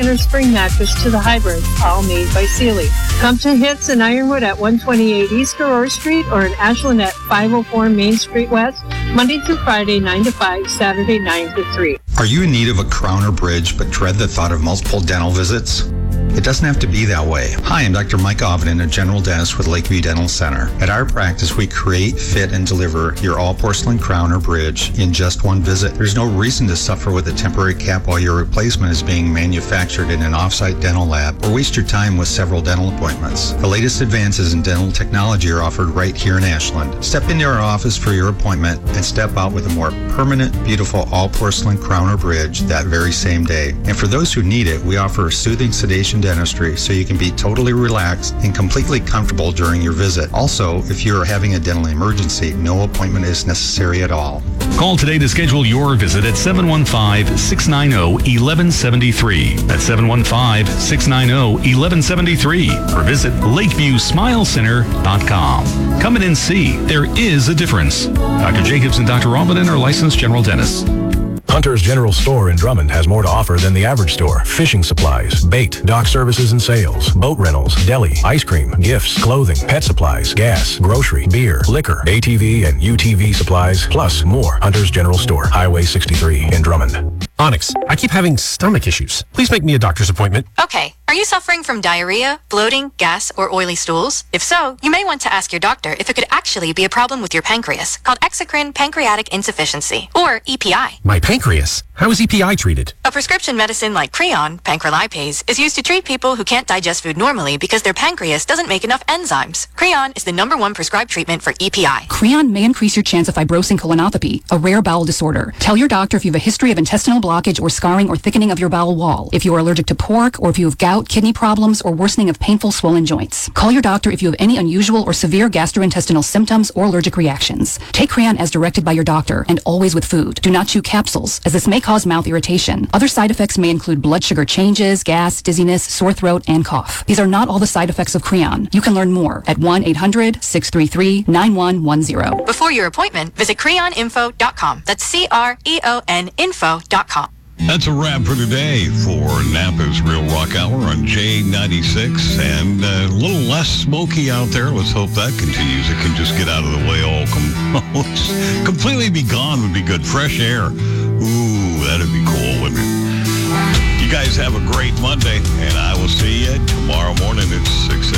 Inner Spring Mattress to the Hybrid, all made by Sealy. Come to Hits in Ironwood at 128 East Aurora Street or in Ashland at 504 Main Street West, Monday through Friday, 9 to 5, Saturday, 9 to 3. Are you in need of a crown or bridge but dread the thought of multiple dental visits? It doesn't have to be that way. Hi, I'm Dr. Mike Ovenden, a general dentist with Lakeview Dental Center. At our practice, we create, fit, and deliver your all-porcelain crown or bridge in just one visit. There's no reason to suffer with a temporary cap while your replacement is being manufactured in an off-site dental lab, or waste your time with several dental appointments. The latest advances in dental technology are offered right here in Ashland. Step into our office for your appointment and step out with a more permanent, beautiful all-porcelain crown or bridge that very same day. And for those who need it, we offer soothing sedation dentistry so you can be totally relaxed and completely comfortable during your visit. Also, if you are having a dental emergency, no appointment is necessary at all. Call today to schedule your visit at 715-690-1173. That's 715-690-1173. Or visit LakeviewSmileCenter.com. Come in and see. There is a difference. Dr. Jacobs and Dr. Robin are licensed general dentists. Hunter's General Store in Drummond has more to offer than the average store. Fishing supplies, bait, dock services and sales, boat rentals, deli, ice cream, gifts, clothing, pet supplies, gas, grocery, beer, liquor, ATV and UTV supplies, plus more. Hunter's General Store, Highway 63 in Drummond. Onyx, I keep having stomach issues. Please make me a doctor's appointment. Okay. Are you suffering from diarrhea, bloating, gas, or oily stools? If so, you may want to ask your doctor if it could actually be a problem with your pancreas, called exocrine pancreatic insufficiency, or EPI. My pancreas? How is EPI treated? A prescription medicine like Creon, pancrelipase, is used to treat people who can't digest food normally because their pancreas doesn't make enough enzymes. Creon is the #1 prescribed treatment for EPI. Creon may increase your chance of fibrosing colonopathy, a rare bowel disorder. Tell your doctor if you have a history of intestinal blockage or scarring or thickening of your bowel wall, if you are allergic to pork, or if you have gout, kidney problems, or worsening of painful swollen joints. Call your doctor if you have any unusual or severe gastrointestinal symptoms or allergic reactions. Take Creon as directed by your doctor and always with food. Do not chew capsules, as this may cause mouth irritation. Other side effects may include blood sugar changes, gas, dizziness, sore throat, and cough. These are not all the side effects of Creon. You can learn more at 1-800-633-9110. Before your appointment, visit creoninfo.com. That's CREON info.com. That's a wrap for today for Napa's Real Rock Hour on J96, and a little less smoky out there. Let's hope that continues. It can just get out of the way all completely be gone would be good. Fresh air. Ooh, that'd be cool, wouldn't it? You guys have a great Monday, and I will see you tomorrow morning at 6 a.m.